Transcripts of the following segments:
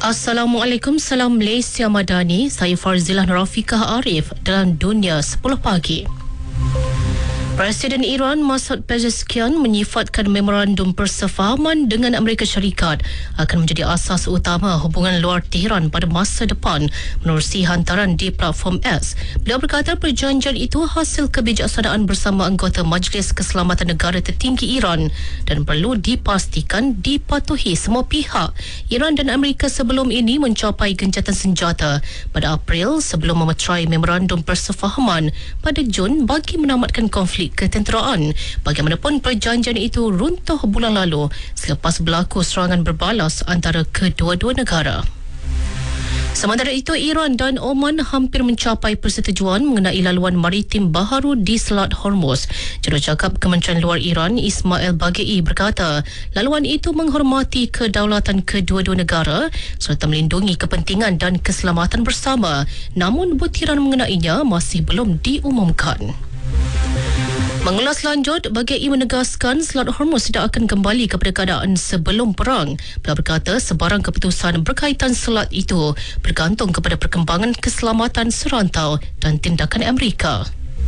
Assalamualaikum, salam Malaysia Madani. Saya Farzilah Rafiqah Arif dalam Dunia 10 Pagi. Presiden Iran Masoud Pezeshkian menyifatkan memorandum persefahaman dengan Amerika Syarikat akan menjadi asas utama hubungan luar Tehran pada masa depan menerusi hantaran di platform X. Beliau berkata perjanjian itu hasil kebijaksanaan bersama anggota Majlis Keselamatan Negara tertinggi Iran dan perlu dipastikan dipatuhi semua pihak. Iran dan Amerika sebelum ini mencapai gencatan senjata pada April sebelum memeterai memorandum persefahaman pada Jun bagi menamatkan konflik ketenteraan. Bagaimanapun perjanjian itu runtuh bulan lalu selepas berlaku serangan berbalas antara kedua-dua negara. Sementara itu, Iran dan Oman hampir mencapai persetujuan mengenai laluan maritim baharu di Selat Hormuz. Jurucakap Kementerian Luar Iran Ismail Baghei berkata, laluan itu menghormati kedaulatan kedua-dua negara serta melindungi kepentingan dan keselamatan bersama. Namun butiran mengenainya masih belum diumumkan. Mengulas lanjut, Baghei menegaskan Selat Hormuz tidak akan kembali kepada keadaan sebelum perang. Beliau berkata sebarang keputusan berkaitan selat itu bergantung kepada perkembangan keselamatan serantau dan tindakan Amerika.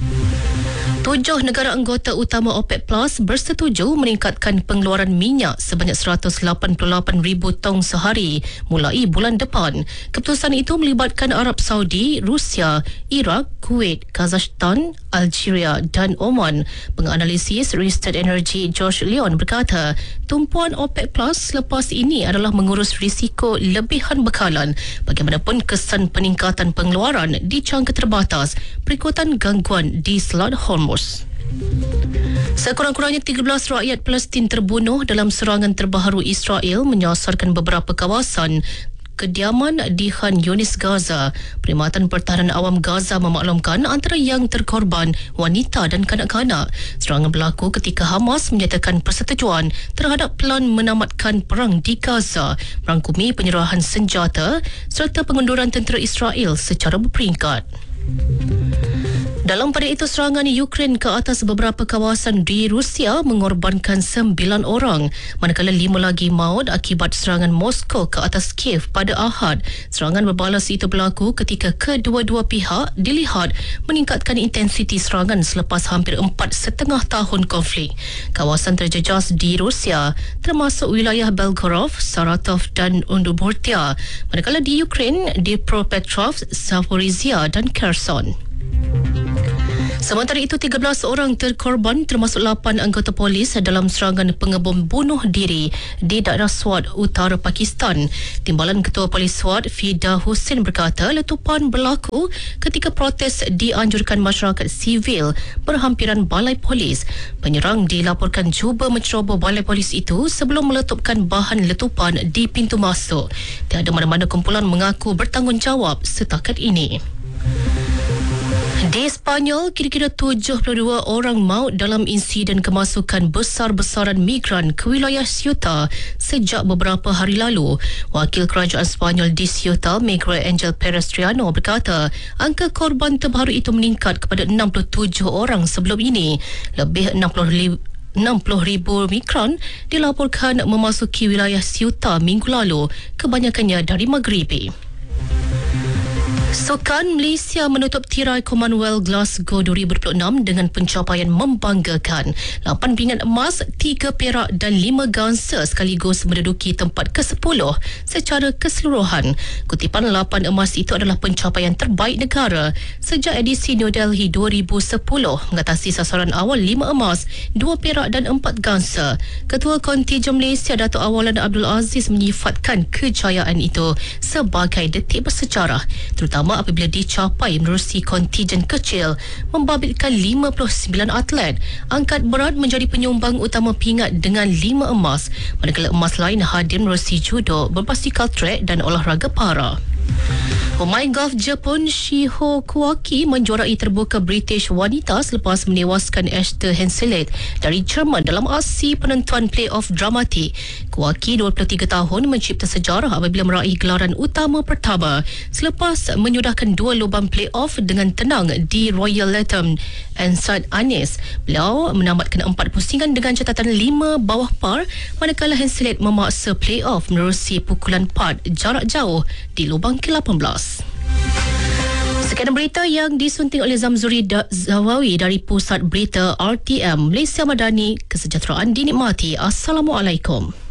7 negara anggota utama OPEC Plus bersetuju meningkatkan pengeluaran minyak sebanyak 188,000 tong sehari mulai bulan depan. Keputusan itu melibatkan Arab Saudi, Rusia, Iraq, Kuwait, Kazakhstan, Algeria dan Oman. Penganalisis Rystad Energy George Leon berkata, tumpuan OPEC Plus selepas ini adalah mengurus risiko lebihan bekalan. Bagaimanapun kesan peningkatan pengeluaran dijangka terbatas berikutan gangguan di Selat Hormuz. Sekurang-kurangnya 13 rakyat Palestin terbunuh dalam serangan terbaru Israel menyasarkan beberapa kawasan kediaman di Khan Yunis, Gaza. Perkhidmatan Pertahanan Awam Gaza memaklumkan antara yang terkorban wanita dan kanak-kanak. Serangan berlaku ketika Hamas menyatakan persetujuan terhadap pelan menamatkan perang di Gaza, merangkumi penyerahan senjata serta pengunduran tentera Israel secara berperingkat. Dalam pada itu, serangan Ukraine ke atas beberapa kawasan di Rusia mengorbankan 9 orang, manakala 5 lagi maut akibat serangan Moskow ke atas Kiev pada Ahad. Serangan berbalas itu berlaku ketika kedua-dua pihak dilihat meningkatkan intensiti serangan selepas hampir 4,5 tahun konflik. Kawasan terjejas di Rusia termasuk wilayah Belgorod, Saratov dan Udmurtia, manakala di Ukraine Dnipropetrovsk, Zaporizhia dan Kherson. Sementara itu, 13 orang terkorban termasuk 8 anggota polis dalam serangan pengebom bunuh diri di daerah Swat, utara Pakistan. Timbalan Ketua Polis Swat, Fida Hussein berkata letupan berlaku ketika protes dianjurkan masyarakat sivil berhampiran balai polis. Penyerang dilaporkan cuba menceroboh balai polis itu sebelum meletupkan bahan letupan di pintu masuk. Tiada mana-mana kumpulan mengaku bertanggungjawab setakat ini. Di Sepanyol, kira-kira 72 orang maut dalam insiden kemasukan besar-besaran migran ke wilayah Ceuta sejak beberapa hari lalu. Wakil Kerajaan Sepanyol di Ceuta, Miguel Angel Perestriano berkata, angka korban terbaru itu meningkat kepada 67 orang sebelum ini. Lebih 60,000 migran dilaporkan memasuki wilayah Ceuta minggu lalu, kebanyakannya dari Maghribi. Sukan Malaysia menutup tirai Commonwealth Glasgow 2026 dengan pencapaian membanggakan. 8 pingat emas, 3 perak dan 5 gangsa sekaligus menduduki tempat ke-10 secara keseluruhan. Kutipan 8 emas itu adalah pencapaian terbaik negara sejak edisi New Delhi 2010 mengatasi sasaran awal 5 emas, 2 perak dan 4 gangsa. Ketua Kontijen Malaysia Datuk Awalan Abdul Aziz menyifatkan kejayaan itu sebagai detik bersejarah, terutama apabila dicapai menerusi kontijen kecil membabitkan 59 atlet. Angkat berat menjadi penyumbang utama pingat dengan 5 emas, manakala emas lain hadir menerusi judo, berbasikal trek dan olahraga para. Pemain golf Jepun Shiho Kuwaki menjuarai terbuka British wanita selepas menewaskan Esther Henseleit dari Jerman dalam aksi penentuan playoff dramatik. Kuwaki 23 tahun mencipta sejarah apabila meraih gelaran utama pertama selepas menyudahkan 2 lubang playoff dengan tenang di Royal Latham and St. Anne's. Beliau menamatkan 4 pusingan dengan catatan 5 bawah par, manakala Henseleit memaksa playoff menerusi pukulan putt jarak jauh di lubang ke-18. Sekian berita yang disunting oleh Zamzuri Zawawi dari Pusat Berita RTM Malaysia Madani. Kesejahteraan dinikmati. Assalamualaikum.